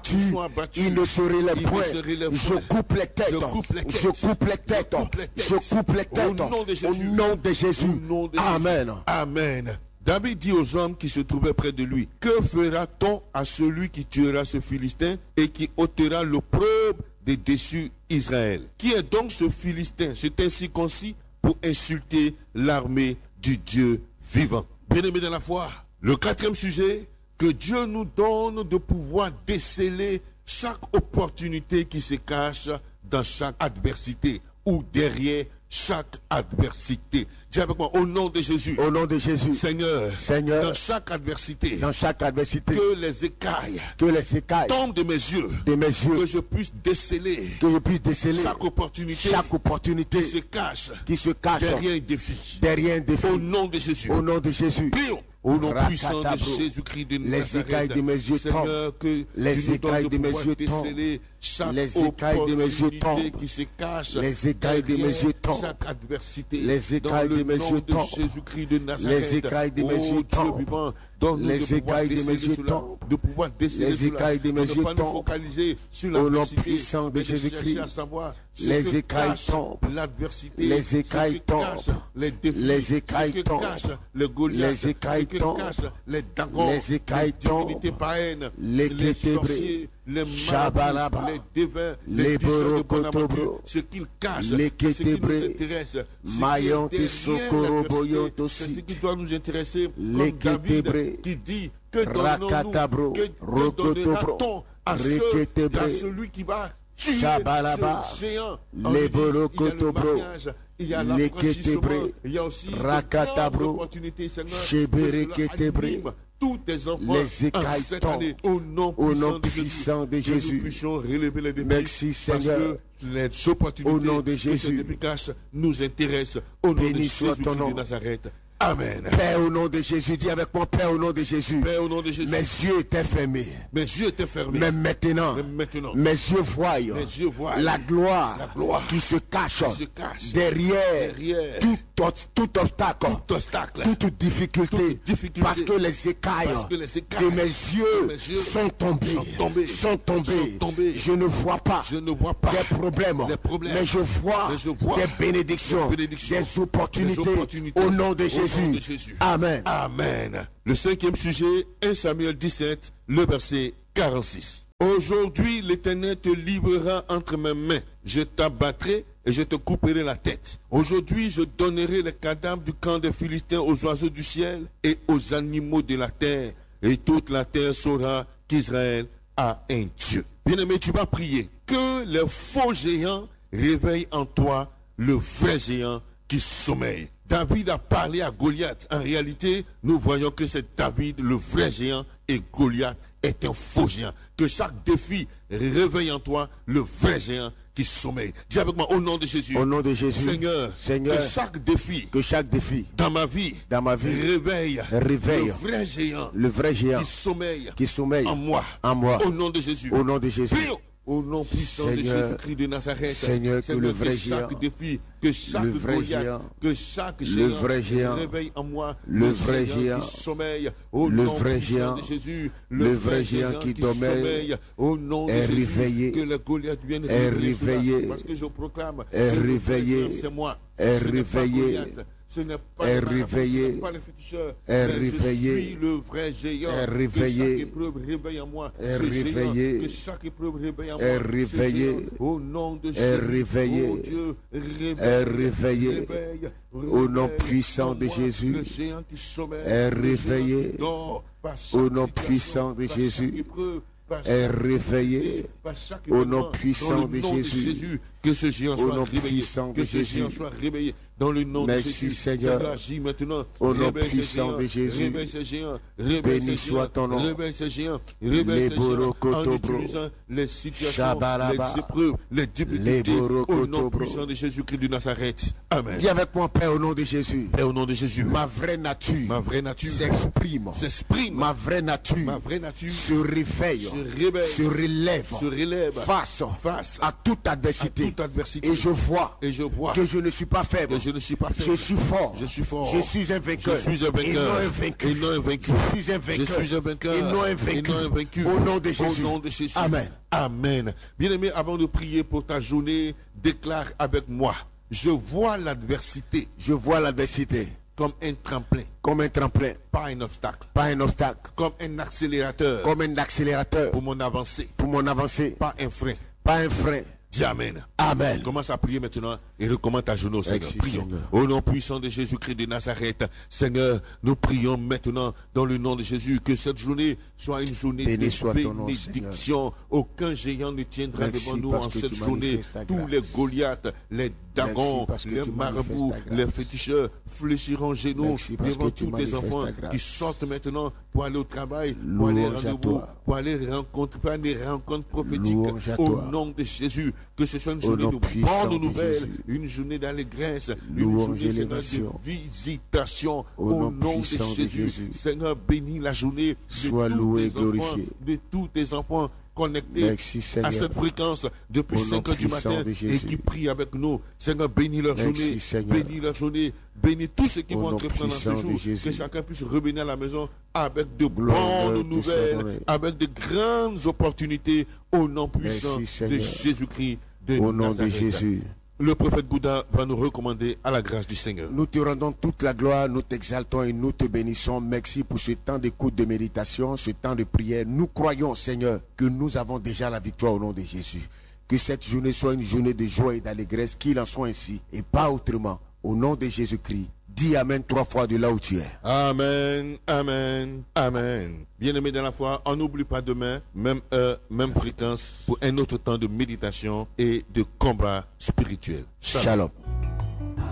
ils ne se relèvent point. Je coupe les têtes. Je coupe les têtes. Je coupe les têtes. Au nom de Jésus. Amen. Amen. David dit aux hommes qui se trouvaient près de lui: que fera-t-on à celui qui tuera ce Philistin et qui ôtera l'opprobre des déçus Israël? Qui est donc ce Philistin, cet incirconcis, pour insulter l'armée du Dieu vivant? Bien-aimés dans la foi, le quatrième sujet, que Dieu nous donne de pouvoir déceler chaque opportunité qui se cache dans chaque adversité ou derrière chaque adversité. Dis avec moi, au nom de Jésus. Au nom de Jésus. Seigneur, Seigneur, dans chaque adversité, que les écailles tombent de mes yeux, que je puisse déceler, chaque opportunité qui se cache derrière un défi. Au nom de Jésus. Au nom de Jésus. Prions. Au nom puissant de Jésus-Christ de Nazareth, les écailles de mes yeux Seigneur, que les écailles de mes yeux tombent. Les écailles de mes yeux tombent. Qui se cache les écailles de mes yeux tombent. Chaque adversité. Les écailles de mes yeux tombent. Jésus-Christ de Nazareth. Les écailles de mes yeux tombent. Les écailles de mes yeux tombent. De pouvoir déceler les écailles de mes yeux tombent. Au nom puissant de Jésus-Christ. Les écailles tombent. L'adversité. Les écailles tombent. Les défis. Les écailles tombent. Les écailles tombent. Les dagons. Les écailles tombent. Les sorciers. Les Shabalaba, les devins, les borokotobro, ce qu'ils cachent, les ce qui nous kétébré, intéresse, maillon et sokoroboyon c'est ce aussi, qui doit nous intéresser, les comme David kétébré, qui dit que rakatabro, donnera-t-on à celui qui va tuer Shabalaba, ce géant. les borokotobro, les kétébré, il y a aussi rakatabro, chébéré kétébré, tous tes enfants les écailles tombent au nom puissant de Jésus. Que nous puissions relever les défis. Merci Seigneur. Les opportunités au nom de que Jésus. ces défis cachent nous intéressent. Au nom Béni de soit ton Jésus nom. de Nazareth. Amen. Père, au nom de Jésus, dis avec moi, Père, au nom de Jésus. Père, au nom de Jésus. Mes yeux étaient fermés. Mes yeux étaient fermés. Mais maintenant, mes yeux voient la gloire qui se cache derrière tout obstacle, toute difficulté. Parce que les écailles de mes yeux sont tombées. Je ne vois pas des problèmes, mais je vois des bénédictions, des opportunités au nom de Jésus. Amen. Amen. Le cinquième sujet, 1 Samuel 17, le verset 46. Aujourd'hui, l'Éternel te livrera entre mes mains. Je t'abattrai et je te couperai la tête. Aujourd'hui, je donnerai les cadavres du camp des Philistins aux oiseaux du ciel et aux animaux de la terre. Et toute la terre saura qu'Israël a un Dieu. Bien-aimé, tu vas prier que les faux géants réveillent en toi le vrai géant qui sommeille. David a parlé à Goliath. En réalité, nous voyons que c'est David, le vrai géant, et Goliath est un faux géant. Que chaque défi réveille en toi le vrai géant qui sommeille. Dis avec moi, au nom de Jésus. Au nom de Jésus. Seigneur, que chaque défi dans ma vie réveille le vrai géant qui sommeille en moi. Au nom de Jésus. Au nom de Jésus. Au nom puissant de Jésus-Christ de Nazareth, Seigneur, que le vrai géant, chaque défi, que chaque Goliath, que chaque géant réveille en moi le vrai géant qui sommeille. Le vrai géant de Jésus, le vrai géant qui sommeille, au nom de Jésus, réveillé, que le Goliath vienne réveiller, parce que je proclame, réveillé, c'est moi, réveillé. Ce n'est pas réveillé, le féticheur, réveillé, je suis le vrai géant. réveillé, que chaque épreuve réveille en moi. Réveillé, que chaque épreuve réveille en moi. Réveillé, au nom de Jésus. Réveillé, oh Dieu, réveillé, au nom puissant de Jésus. Le géant qui sommeille, réveillé, au nom puissant de Jésus. Est réveillé au nom puissant de Jésus. Que ce géant soit réveillé. Que ce géant soit réveillé dans le nom de Jésus. Merci Seigneur. Agis maintenant. Au nom puissant de Jésus. Réveille ce géant. Béni soit ton nom. Réveille ce géant. Réveille ce géant. En utilisant les situations, les épreuves, les difficultés. Au nom puissant de Jésus-Christ de Nazareth. Amen. Dis avec moi, Père, au nom de Jésus. Père, au nom de Jésus. Ma vraie nature s'exprime. Ma vraie nature se réveille. Se relève face à toute adversité. Et je vois que je ne suis pas faible. je ne suis pas faible. Je suis fort. Je suis fort. Je suis un vainqueur. Je suis un vainqueur. Et non un vaincu. Et non un vaincu. Je suis un vainqueur. Je suis un vainqueur. Et non un vaincu. Et non un vaincu. Au nom de Jésus. Au nom de Jésus. Amen. Amen. Bien-aimé, avant de prier pour ta journée, déclare avec moi. Je vois l'adversité. Je vois l'adversité. Comme un tremplin. Comme un tremplin. Pas un obstacle. Pas un obstacle. Comme un accélérateur. Comme un accélérateur. Pour mon avancée. Pour mon avancée. Pas un frein. Pas un frein. Dis Amen. Amen. Commence à prier maintenant et recommande ta journée au Seigneur. Prions. Au nom puissant de Jésus-Christ de Nazareth, Seigneur, nous prions maintenant dans le nom de Jésus que cette journée soit une journée de bénédiction. Aucun géant ne tiendra devant nous en cette journée. Tous les Goliaths, les dagons, les marabouts, les féticheurs fléchiront genoux devant tous tes enfants qui sortent maintenant pour aller au travail, pour aller rendez-vous, pour aller faire des rencontres prophétiques. Au nom de Jésus, que ce soit une journée de bonnes nouvelles, une journée d'allégresse, une journée de visitation. Au nom de Jésus, Seigneur, bénis la journée de tous tes enfants connectés à cette fréquence depuis 5 heures du matin et qui prient avec nous. Seigneur, bénis leur journée, bénis leur journée, bénis tous ceux qui vont entreprendre dans ce jour, que chacun puisse revenir à la maison avec de bonnes nouvelles, avec de grandes opportunités, au nom puissant de Jésus-Christ de Nazareth. Le prophète Gouda va nous recommander à la grâce du Seigneur. Nous te rendons toute la gloire, nous t'exaltons et nous te bénissons. Merci pour ce temps d'écoute, de méditation, ce temps de prière. Nous croyons, Seigneur, que nous avons déjà la victoire au nom de Jésus. Que cette journée soit une journée de joie et d'allégresse, qu'il en soit ainsi et pas autrement. Au nom de Jésus-Christ, dis Amen 3 fois de là où tu es. Amen, Amen, Amen. Bien-aimés dans la foi, on n'oublie pas demain, même heure, même fréquence, pour un autre temps de méditation et de combat spirituel. Shalom.